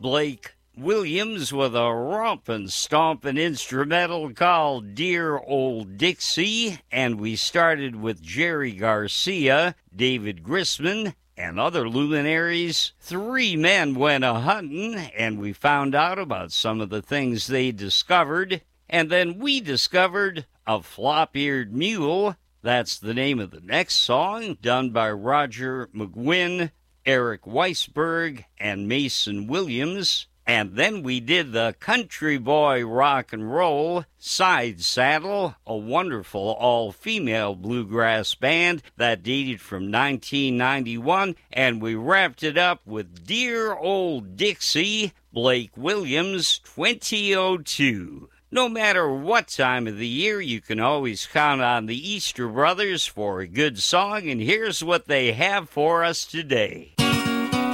Blake Williams with a rompin' stompin' instrumental called Dear Old Dixie, and we started with Jerry Garcia, David Grisman, and other luminaries. Three men went a-huntin', and we found out about some of the things they discovered, and then we discovered A Flop-Eared Mule. That's the name of the next song, done by Roger McGuinn, Eric Weisberg, and Mason Williams. And then we did the Country Boy Rock and Roll, Side Saddle, a wonderful all-female bluegrass band that dated from 1991. And we wrapped it up with Dear Old Dixie, Blake Williams, 2002. No matter what time of the year, you can always count on the Easter Brothers for a good song, and here's what they have for us today.